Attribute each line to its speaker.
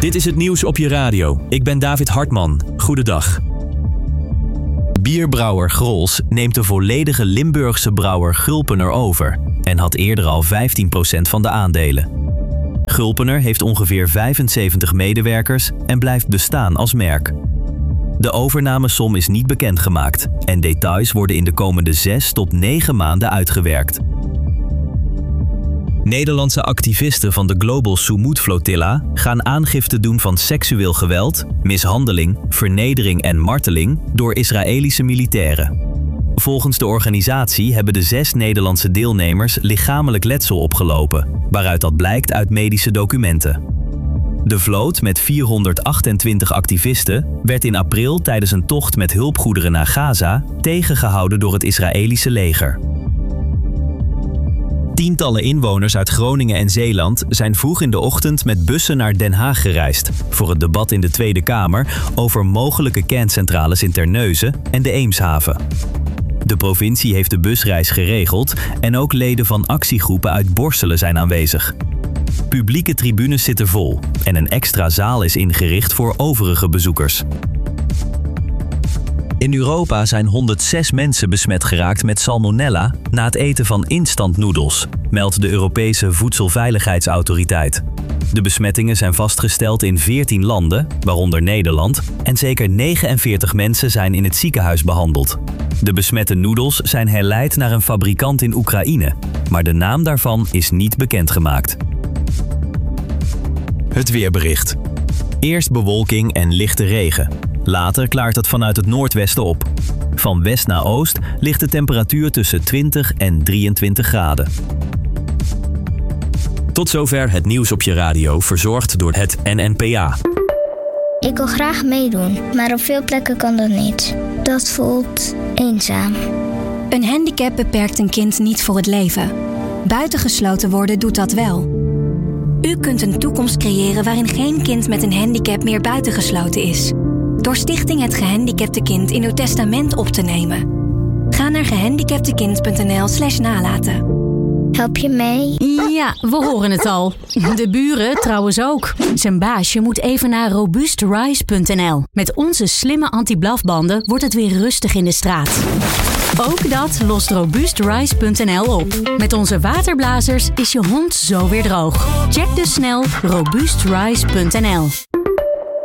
Speaker 1: Dit is het nieuws op je radio. Ik ben David Hartman. Goedendag. Bierbrouwer Grolsch neemt de volledige Limburgse brouwer Gulpener over en had eerder al 15% van de aandelen. Gulpener heeft ongeveer 75 medewerkers en blijft bestaan als merk. De overnamesom is niet bekendgemaakt en details worden in de komende 6 tot 9 maanden uitgewerkt. Nederlandse activisten van de Global Sumut Flotilla gaan aangifte doen van seksueel geweld, mishandeling, vernedering en marteling door Israëlische militairen. Volgens de organisatie hebben de 6 Nederlandse deelnemers lichamelijk letsel opgelopen, waaruit dat blijkt uit medische documenten. De vloot met 428 activisten werd in april tijdens een tocht met hulpgoederen naar Gaza tegengehouden door het Israëlische leger. Tientallen inwoners uit Groningen en Zeeland zijn vroeg in de ochtend met bussen naar Den Haag gereisd voor het debat in de Tweede Kamer over mogelijke kerncentrales in Terneuzen en de Eemshaven. De provincie heeft de busreis geregeld en ook leden van actiegroepen uit Borselen zijn aanwezig. Publieke tribunes zitten vol en een extra zaal is ingericht voor overige bezoekers. In Europa zijn 106 mensen besmet geraakt met salmonella na het eten van instantnoedels, meldt de Europese Voedselveiligheidsautoriteit. De besmettingen zijn vastgesteld in 14 landen, waaronder Nederland, en zeker 49 mensen zijn in het ziekenhuis behandeld. De besmette noedels zijn herleid naar een fabrikant in Oekraïne, maar de naam daarvan is niet bekendgemaakt. Het weerbericht. Eerst bewolking en lichte regen. Later klaart het vanuit het noordwesten op. Van west naar oost ligt de temperatuur tussen 20 en 23 graden. Tot zover het nieuws op je radio, verzorgd door het NNPA.
Speaker 2: Ik wil graag meedoen, maar op veel plekken kan dat niet. Dat voelt eenzaam.
Speaker 3: Een handicap beperkt een kind niet voor het leven. Buitengesloten worden doet dat wel. U kunt een toekomst creëren waarin geen kind met een handicap meer buitengesloten is. Door Stichting Het Gehandicapte Kind in uw testament op te nemen. Ga naar gehandicaptekind.nl/nalaten.
Speaker 2: Help je mee?
Speaker 4: Ja, we horen het al. De buren trouwens ook. Zijn baasje moet even naar robuustrise.nl. Met onze slimme anti-blafbanden wordt het weer rustig in de straat. Ook dat lost robuustrise.nl op. Met onze waterblazers is je hond zo weer droog. Check dus snel robuustrise.nl.